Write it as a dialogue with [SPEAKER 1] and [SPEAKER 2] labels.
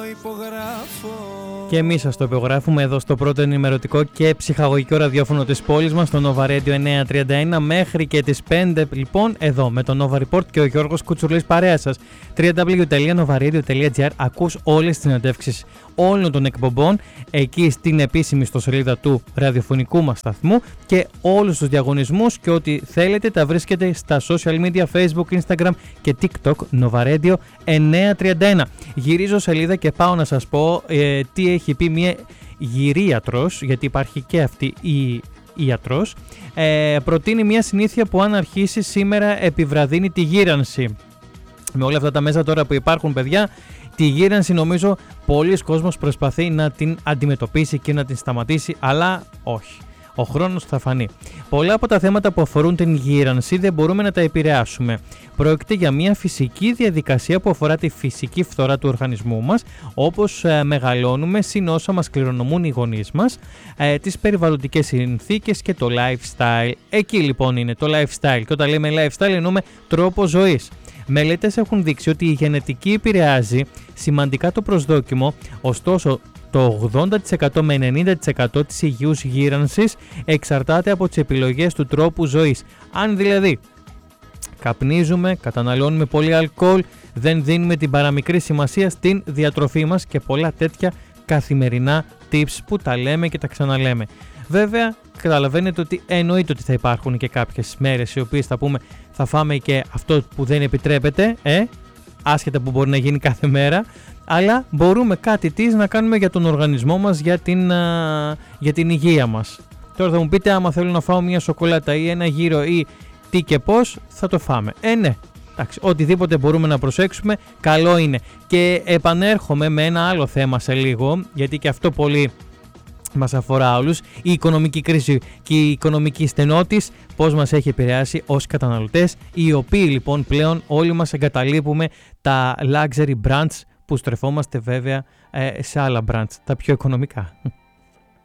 [SPEAKER 1] Και εμείς σας το υπογράφουμε εδώ στο πρώτο ενημερωτικό και ψυχαγωγικό ραδιόφωνο της πόλης μας, στο Nova Radio 931, μέχρι και τις 5 λοιπόν, εδώ με το Nova Report και ο Γιώργος Κουτσουρλής παρέα σας. www.novaradio.gr. Ακούς όλες τις συνεντεύξεις όλων των εκπομπών εκεί στην επίσημη ιστοσελίδα του ραδιοφωνικού μας σταθμού, και όλους τους διαγωνισμούς και ό,τι θέλετε τα βρίσκετε στα social media, Facebook, Instagram και TikTok, Nova Radio 931. Γυρίζω σελίδα και πάω να σας πω τι έχει πει μια γυρίατρος, γιατί υπάρχει και αυτή η ιατρός. Προτείνει μια συνήθεια που αν αρχίσει σήμερα επιβραδύνει τη γύρανση. Με όλα αυτά τα μέσα τώρα που υπάρχουν, παιδιά, τη γύρανση νομίζω πολλοί κόσμος προσπαθεί να την αντιμετωπίσει και να την σταματήσει, αλλά όχι. Ο χρόνος θα φανεί. Πολλά από τα θέματα που αφορούν την γύρανση δεν μπορούμε να τα επηρεάσουμε. Πρόκειται για μια φυσική διαδικασία που αφορά τη φυσική φθορά του οργανισμού μας, όπως μεγαλώνουμε, συν όσα μας κληρονομούν οι γονείς μας, τις περιβαλλοντικές συνθήκες και το lifestyle. Εκεί λοιπόν είναι το lifestyle. Και όταν λέμε lifestyle εννοούμε τρόπο ζωής. Μελέτες έχουν δείξει ότι η γενετική επηρεάζει σημαντικά το προσδόκιμο, ωστόσο το 80% με 90% της υγιούς γύρανσης εξαρτάται από τις επιλογές του τρόπου ζωής. Αν δηλαδή καπνίζουμε, καταναλώνουμε πολύ αλκοόλ, δεν δίνουμε την παραμικρή σημασία στην διατροφή μας και πολλά τέτοια καθημερινά tips που τα λέμε και τα ξαναλέμε. Βέβαια, καταλαβαίνετε ότι εννοείται ότι θα υπάρχουν και κάποιες μέρες οι οποίες θα πούμε θα φάμε και αυτό που δεν επιτρέπεται, άσχετα που μπορεί να γίνει κάθε μέρα, αλλά μπορούμε κάτι να κάνουμε για τον οργανισμό μας, για την υγεία μας. Τώρα θα μου πείτε, άμα θέλω να φάω μια σοκολάτα ή ένα γύρο ή τι και πώς, θα το φάμε. Ναι, εντάξει, οτιδήποτε μπορούμε να προσέξουμε, καλό είναι. Και επανέρχομαι με ένα άλλο θέμα σε λίγο, γιατί και αυτό πολύ μας αφορά όλους, η οικονομική κρίση και η οικονομική στενότης, πώς μας έχει επηρεάσει ως καταναλωτές, οι οποίοι λοιπόν πλέον όλοι μας εγκαταλείπουμε τα luxury brands, που στρεφόμαστε βέβαια σε άλλα brands, τα πιο οικονομικά.